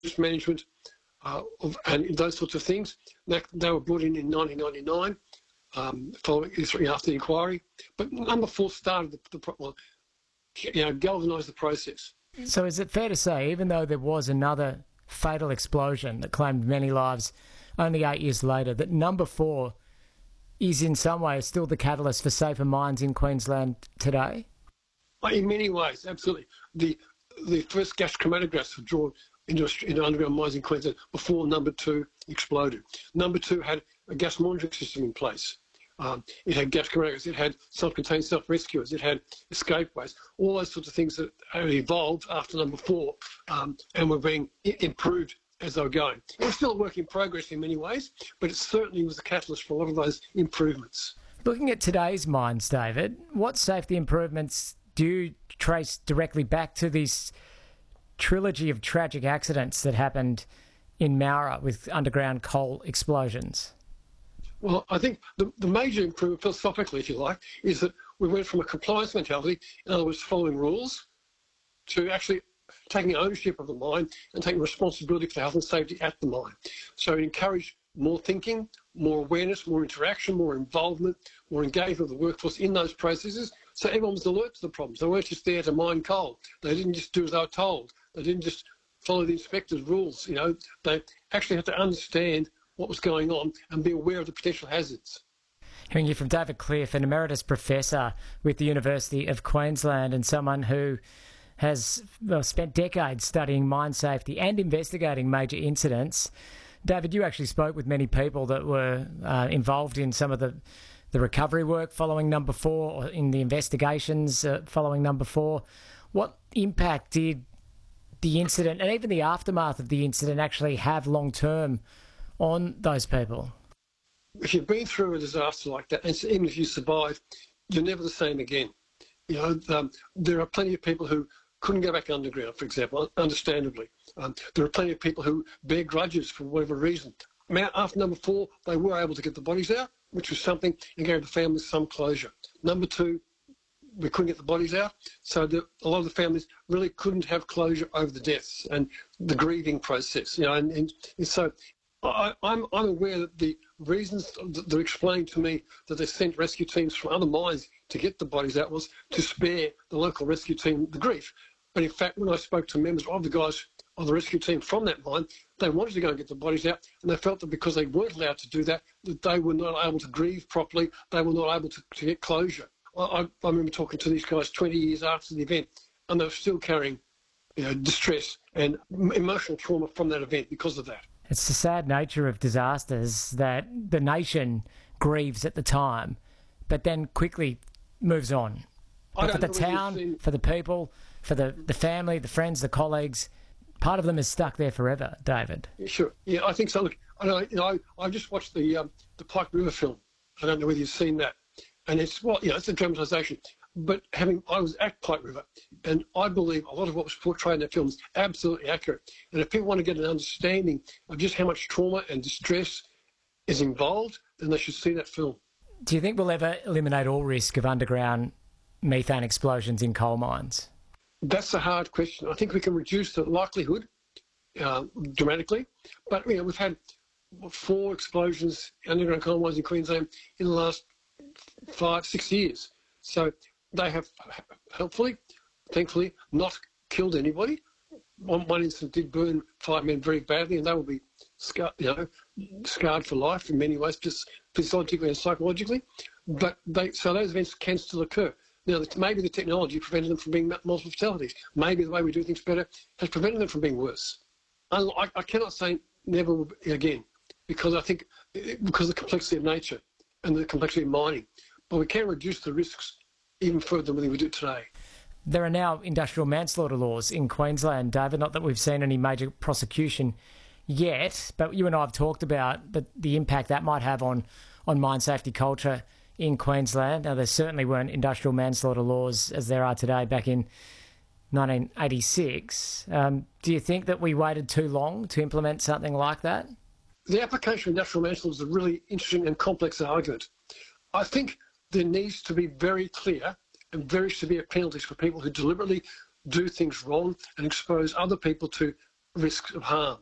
management and those sorts of things. They were brought in 1999, following after the inquiry. But number 4 started galvanised the process. So is it fair to say, even though there was another fatal explosion that claimed many lives only 8 years later, that number 4 is in some ways still the catalyst for safer mines in Queensland today? In many ways, absolutely. The first gas chromatographs were drawn into underground mines in Queensland before number 2 exploded. Number 2 had a gas monitoring system in place. It had gas chromatographs, it had self-contained self-rescuers, it had escapeways, all those sorts of things that have evolved after number 4 and were being improved as they were going. It was still a work in progress in many ways, but it certainly was a catalyst for a lot of those improvements. Looking at today's mines, David, what safety improvements do you trace directly back to this trilogy of tragic accidents that happened in Moura with underground coal explosions? Well, I think the major improvement, philosophically, if you like, is that we went from a compliance mentality, in other words, following rules, to actually taking ownership of the mine and taking responsibility for the health and safety at the mine. So it encouraged more thinking, more awareness, more interaction, more involvement, more engagement of the workforce in those processes. So everyone was alert to the problems. They weren't just there to mine coal. They didn't just do as they were told. They didn't just follow the inspector's rules. They actually had to understand what was going on and be aware of the potential hazards. Hearing you from David Cliff, an emeritus professor with the University of Queensland and someone who has spent decades studying mine safety and investigating major incidents. David, you actually spoke with many people that were involved in some of the recovery work following number 4, or in the investigations following number 4. What impact did the incident and even the aftermath of the incident actually have long-term on those people? If you've been through a disaster like that, and even if you survive, you're never the same again. There are plenty of people who couldn't go back underground, for example, understandably. There are plenty of people who bear grudges for whatever reason. After number 4, they were able to get the bodies out, which was something, and gave the families some closure. Number 2, we couldn't get the bodies out, so a lot of the families really couldn't have closure over the deaths and the grieving process. And so I'm aware that the reasons that they're explaining to me that they sent rescue teams from other mines to get the bodies out was to spare the local rescue team the grief. But in fact, when I spoke to members of the guys of the rescue team from that mine, they wanted to go and get the bodies out, and they felt that because they weren't allowed to do that, that they were not able to grieve properly, they were not able to get closure. I remember talking to these guys 20 years after the event, and they were still carrying distress and emotional trauma from that event because of that. It's the sad nature of disasters that the nation grieves at the time, but then quickly moves on. But for the town, for the people, for the family, the friends, the colleagues, part of them is stuck there forever, David. Sure. Yeah, I think so. Look, I just watched the Pike River film. I don't know whether you've seen that. And it's it's a dramatisation. But I was at Pike River, and I believe a lot of what was portrayed in that film is absolutely accurate. And if people want to get an understanding of just how much trauma and distress is involved, then they should see that film. Do you think we'll ever eliminate all risk of underground methane explosions in coal mines? That's a hard question. I think we can reduce the likelihood dramatically. But we've had 4 explosions underground coal mines in Queensland in the last 5-6 years. So they have thankfully, not killed anybody. One incident did burn 5 men very badly, and they will be scarred for life in many ways, just physiologically and psychologically. But so those events can still occur. Now, maybe the technology prevented them from being multiple fatalities. Maybe the way we do things better has prevented them from being worse. I cannot say never again, because I think because of the complexity of nature and the complexity of mining. But we can reduce the risks even further than we do today. There are now industrial manslaughter laws in Queensland, David, not that we've seen any major prosecution yet, but you and I have talked about the impact that might have on mine safety culture in Queensland. Now, there certainly weren't industrial manslaughter laws as there are today back in 1986. Do you think that we waited too long to implement something like that? The application of industrial manslaughter is a really interesting and complex argument. I think there needs to be very clear and very severe penalties for people who deliberately do things wrong and expose other people to risks of harm.